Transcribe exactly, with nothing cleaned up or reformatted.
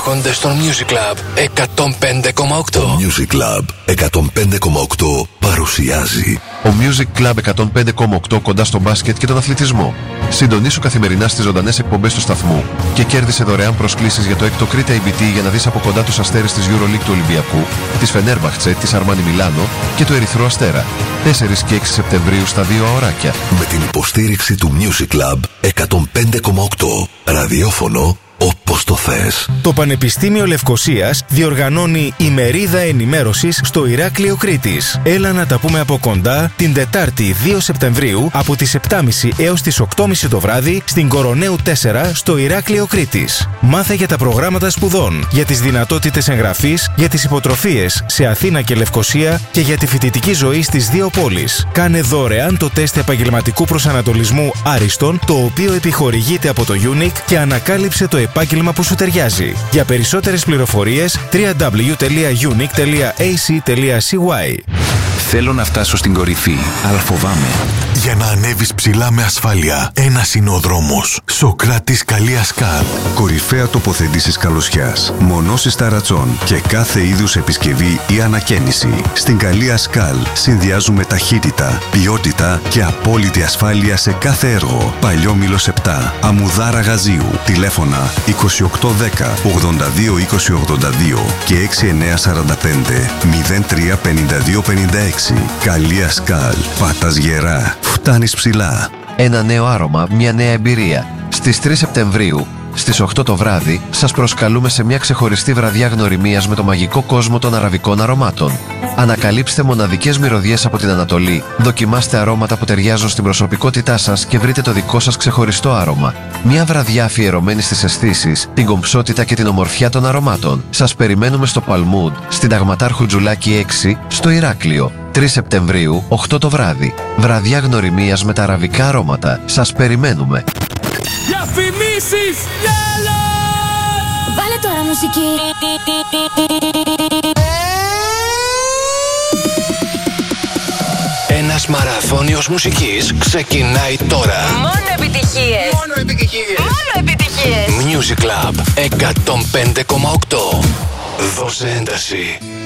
έρχονται στο Music Club εκατόν πέντε κόμμα οκτώ. Το Music Club εκατόν πέντε κόμμα οκτώ παρουσιάζει. Ο Music Club εκατόν πέντε κόμμα οκτώ κοντά στο μπάσκετ και τον αθλητισμό. Συντονίσου καθημερινά στις ζωντανές εκπομπές του σταθμού και κέρδισε δωρεάν προσκλήσεις για το έκτο Crete έι μπι τι για να δεις από κοντά τους αστέρες της EuroLeague του Ολυμπιακού, της Φενέρμπαχτσε, της Αρμάνι Μιλάνο και του Ερυθρού Αστέρα. τέσσερις και έξι Σεπτεμβρίου στα δύο αωράκια. Με την υποστήριξη του Music Club εκατόν πέντε κόμμα οκτώ. Ραδιόφωνο όπως το θες. Το Πανεπιστήμιο Λευκωσίας διοργανώνει ημερίδα ενημέρωσης στο Ηράκλειο Κρήτης. Έλα να τα πούμε από κοντά την Τετάρτη δύο Σεπτεμβρίου από τις επτά και μισή έως τις οκτώ και μισή το βράδυ στην Κοροναίου τέσσερα στο Ηράκλειο Κρήτης. Μάθε για τα προγράμματα σπουδών, για τις δυνατότητες εγγραφής, για τις υποτροφίες σε Αθήνα και Λευκωσία και για τη φοιτητική ζωή στις δύο πόλεις. Κάνε δωρεάν το τεστ επαγγελματικού προσανατολισμού Άριστον, το οποίο επιχορηγείται από το Unique, και ανακάλυψε το επάγγελμα που σου ταιριάζει. Για περισσότερες πληροφορίες double-u double-u double-u τελεία unique τελεία a c τελεία c y. Θέλω να φτάσω στην κορυφή, αλλά φοβάμαι. Για να ανέβεις ψηλά με ασφάλεια, ένας είναι ο δρόμος. Σοκράτης Καλία Σκάλ. Κορυφαία τοποθέτηση καλωσιάς, μονώσεις ταρατσών και κάθε είδους επισκευή ή ανακαίνιση. Στην Καλία Σκάλ συνδυάζουμε ταχύτητα, ποιότητα και απόλυτη ασφάλεια σε κάθε έργο. Παλιόμηλος επτά, Αμμουδάρα Γαζίου. Τηλέφωνα είκοσι οκτώ δέκα ογδόντα δύο είκοσι ογδόντα δύο και έξι εννιά σαράντα πέντε μηδέν τρία πενήντα δύο πενήντα έξι. Καλία Σκάλ. Πατάς γερά. Φτάνεις ψηλά. Ένα νέο άρωμα, μια νέα εμπειρία. Στις τρεις Σεπτεμβρίου, στις οκτώ το βράδυ, σας προσκαλούμε σε μια ξεχωριστή βραδιά γνωριμίας με το μαγικό κόσμο των αραβικών αρωμάτων. Ανακαλύψτε μοναδικές μυρωδιές από την Ανατολή, δοκιμάστε αρώματα που ταιριάζουν στην προσωπικότητά σας και βρείτε το δικό σας ξεχωριστό άρωμα. Μια βραδιά αφιερωμένη στις αισθήσεις, την κομψότητα και την ομορφιά των αρωμάτων. Σας περιμένουμε στο Παλμούντ, στην Ταγματάρχου Τζουλάκη έξι, στο Ηράκλειο. τρεις Σεπτεμβρίου, οκτώ το βράδυ. Βραδιά γνωριμίας με τα αραβικά αρώματα. Σας περιμένουμε. Διαφημίσεις! Γέλα! Βάλε τώρα μουσική. Ένας μαραθώνιος μουσικής ξεκινάει τώρα. Μόνο επιτυχίες. Μόνο επιτυχίες! Μόνο επιτυχίες. Music Club εκατόν πέντε κόμμα οκτώ. Δώσε ένταση.